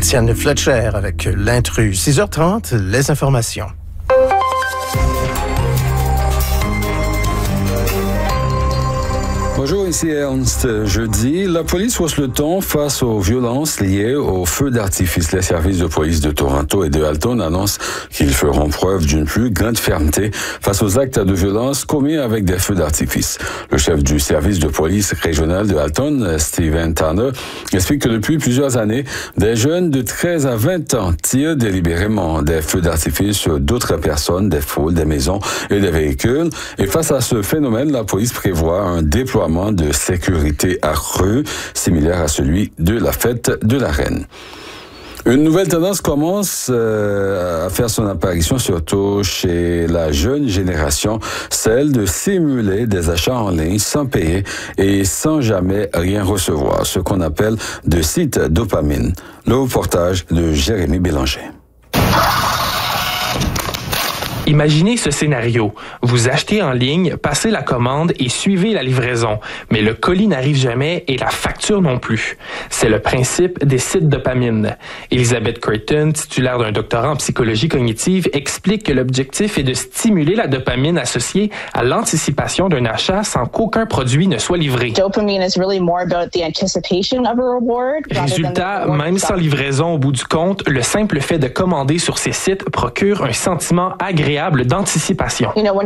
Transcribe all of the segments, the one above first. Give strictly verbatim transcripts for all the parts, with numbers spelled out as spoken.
Étienne Fletcher avec l'intrus. six heures trente, les informations. Bonjour, ici Ernst. Jeudi, la police hausse le ton face aux violences liées aux feux d'artifice. Les services de police de Toronto et de Halton annoncent qu'ils feront preuve d'une plus grande fermeté face aux actes de violence commis avec des feux d'artifice. Le chef du service de police régional de Halton, Stephen Tanner, explique que depuis plusieurs années, des jeunes de treize à vingt ans tirent délibérément des feux d'artifice sur d'autres personnes, des foules, des maisons et des véhicules. Et face à ce phénomène, la police prévoit un déploiement de sécurité accru, similaire à celui de la fête de la Reine. Une nouvelle tendance commence euh, à faire son apparition surtout chez la jeune génération, celle de simuler des achats en ligne sans payer et sans jamais rien recevoir, ce qu'on appelle de sites dopamine. Le reportage de Jérémy Bélanger. Imaginez ce scénario. Vous achetez en ligne, passez la commande et suivez la livraison. Mais le colis n'arrive jamais et la facture non plus. C'est le principe des sites dopamine. Elizabeth Creighton, titulaire d'un doctorat en psychologie cognitive, explique que l'objectif est de stimuler la dopamine associée à l'anticipation d'un achat sans qu'aucun produit ne soit livré. Résultat, même sans livraison au bout du compte, le simple fait de commander sur ces sites procure un sentiment agréable d'anticipation.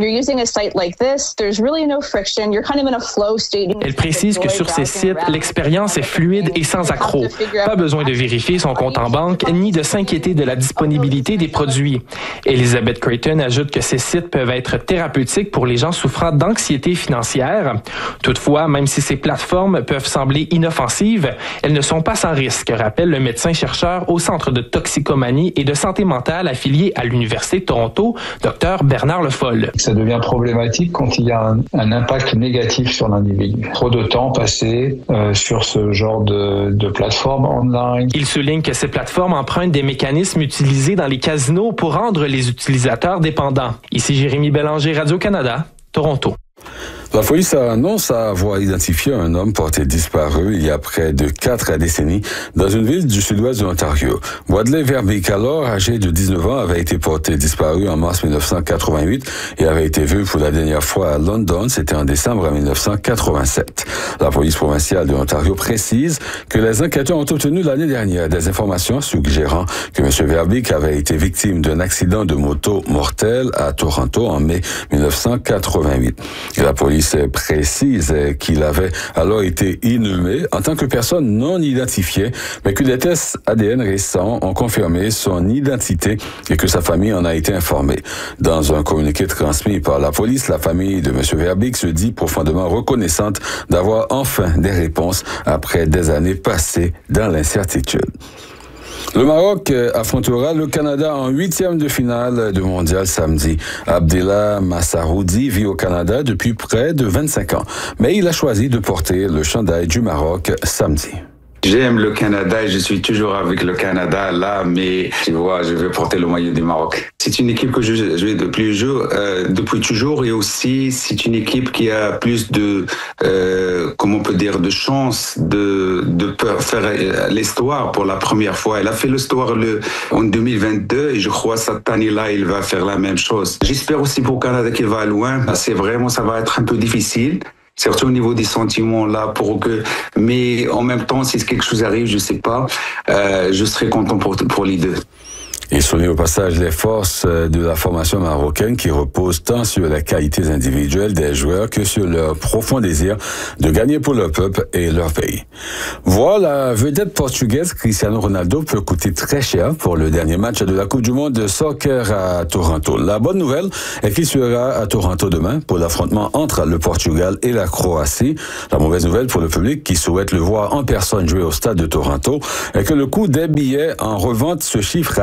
Elle précise que sur ces sites, l'expérience est fluide et sans accroc. Pas besoin de vérifier son compte en banque ni de s'inquiéter de la disponibilité des produits. Elizabeth Creighton ajoute que ces sites peuvent être thérapeutiques pour les gens souffrant d'anxiété financière. Toutefois, même si ces plateformes peuvent sembler inoffensives, elles ne sont pas sans risque, rappelle le médecin-chercheur au Centre de toxicomanie et de santé mentale affilié à l'Université de Toronto, Docteur Bernard Le Foll. Ça devient problématique quand il y a un, un impact négatif sur l'individu. Trop de temps passé euh, sur ce genre de, de plateforme online. Il souligne que ces plateformes empruntent des mécanismes utilisés dans les casinos pour rendre les utilisateurs dépendants. Ici Jérémy Bélanger, Radio-Canada, Toronto. La police annonce avoir identifié un homme porté disparu il y a près de quatre décennies dans une ville du sud-ouest de l'Ontario. Wadley Verbeek, alors âgé de dix-neuf ans, avait été porté disparu en mars dix-neuf cent quatre-vingt-huit et avait été vu pour la dernière fois à London, c'était en décembre dix-neuf cent quatre-vingt-sept. La police provinciale de l'Ontario précise que les enquêteurs ont obtenu l'année dernière des informations suggérant que M. Verbeek avait été victime d'un accident de moto mortel à Toronto en mai dix-neuf cent quatre-vingt-huit. Et la police précise qu'il avait alors été inhumé en tant que personne non identifiée, mais que des tests A D N récents ont confirmé son identité et que sa famille en a été informée. Dans un communiqué transmis par la police, la famille de M. Verbeek se dit profondément reconnaissante d'avoir enfin des réponses après des années passées dans l'incertitude. Le Maroc affrontera le Canada en huitième de finale de mondial samedi. Abdellah Massaroudi vit au Canada depuis près de vingt-cinq ans, mais il a choisi de porter le chandail du Maroc samedi. J'aime le Canada et je suis toujours avec le Canada là, mais tu vois, je vais porter le maillot du Maroc. C'est une équipe que je joue depuis, euh, depuis toujours et aussi c'est une équipe qui a plus de, euh, comment on peut dire, de chance de, de faire l'histoire pour la première fois. Elle a fait l'histoire le, en deux mille vingt-deux et je crois cette année-là, il va faire la même chose. J'espère aussi pour le Canada qu'il va loin. C'est vraiment, ça va être un peu difficile. Surtout au niveau des sentiments là pour que, mais en même temps si quelque chose arrive, je sais pas, euh, je serai content pour pour les deux. Il souligne au passage les forces de la formation marocaine qui reposent tant sur les qualités individuelles des joueurs que sur leur profond désir de gagner pour leur peuple et leur pays. Voilà, la vedette portugaise Cristiano Ronaldo peut coûter très cher pour le dernier match de la Coupe du monde de soccer à Toronto. La bonne nouvelle est qu'il sera à Toronto demain pour l'affrontement entre le Portugal et la Croatie. La mauvaise nouvelle pour le public qui souhaite le voir en personne jouer au stade de Toronto est que le coût des billets en revente se chiffre à des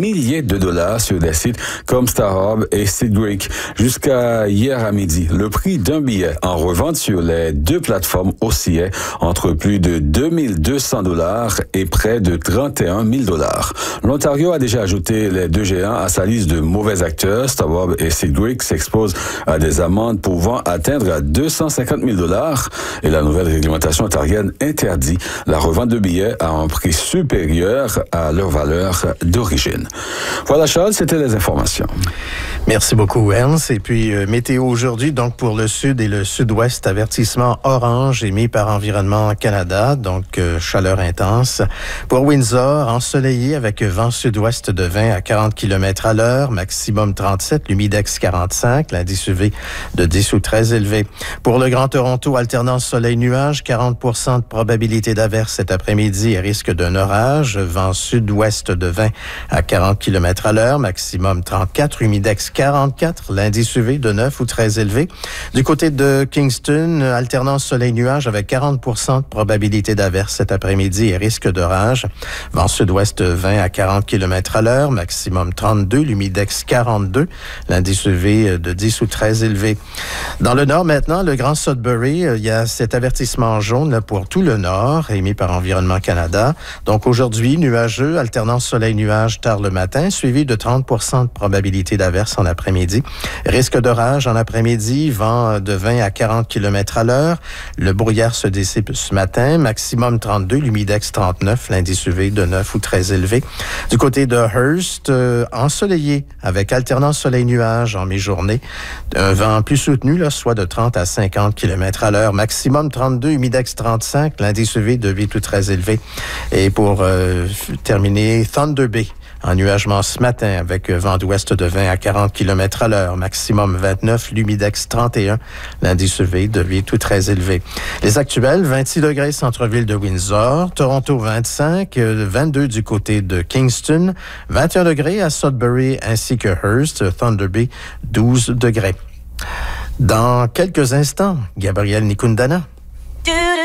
milliers de dollars sur des sites comme StarHub et SeatGeek. Jusqu'à hier à midi, le prix d'un billet en revente sur les deux plateformes oscillait entre plus de deux mille deux cents dollars et près de trente et un mille dollars. L'Ontario a déjà ajouté les deux géants à sa liste de mauvais acteurs. StarHub et SeatGeek s'exposent à des amendes pouvant atteindre à deux cent cinquante mille dollars et la nouvelle réglementation ontarienne interdit la revente de billets à un prix supérieur à leur valeur d'origine. Voilà Charles, c'était les informations. Merci beaucoup Ernst. Et puis euh, météo aujourd'hui, donc pour le sud et le sud-ouest, avertissement orange émis par Environnement Canada, donc euh, chaleur intense. Pour Windsor, ensoleillé avec vent sud-ouest de vingt à quarante kilomètres à l'heure, maximum trente-sept, l'humidex quarante-cinq, l'indice U V de dix ou treize élevé. Pour le Grand Toronto, alternance soleil-nuage, quarante pour cent de probabilité d'averse cet après-midi et risque d'un orage, vent sud-ouest de vingt à quarante kilomètres à l'heure, maximum trente-quatre, humidex quarante-quatre, l'indice U V de neuf ou treize élevé. Du côté de Kingston, alternance soleil-nuage avec quarante pour cent de probabilité d'averse cet après-midi et risque d'orage, vent sud-ouest de vingt à quarante kilomètres à l'heure, maximum trente-deux, l'humidex quarante-deux, l'indice U V de dix ou treize élevé. Dans le nord maintenant, le Grand Sudbury, il y a cet avertissement jaune là, pour tout le nord, émis par Environnement Canada. Donc aujourd'hui, nuageux, alternance soleil-nuage tard le matin, suivi de trente pour cent de probabilité d'averse en après-midi. Risque d'orage en après-midi, vent de vingt à quarante kilomètres à l'heure. Le brouillard se dissipe ce matin, maximum trente-deux, l'humidex trente-neuf, l'indice U V de neuf ou treize élevé. Du côté de Hearst, euh, ensoleillé avec alternance soleil-nuage en mi-journée. Un vent plus soutenu, là, soit de trente à cinquante kilomètres à l'heure, maximum trente-deux, humidex trente-cinq, l'indice U V de huit ou treize élevé. Et pour euh, terminer, Thunder Bay, ennuagement ce matin avec vent d'ouest de vingt à quarante kilomètres à l'heure, maximum vingt-neuf, l'humidex trente et un, l'indice U V de huit ou treize élevé. Les actuels, vingt-six degrés centre-ville de Windsor, Toronto vingt-cinq, vingt-deux du côté de Kingston, vingt et un degrés à Sudbury ainsi que Hearst, Thunder Bay, douze degrés. Dans quelques instants, Gabriel Nikundana.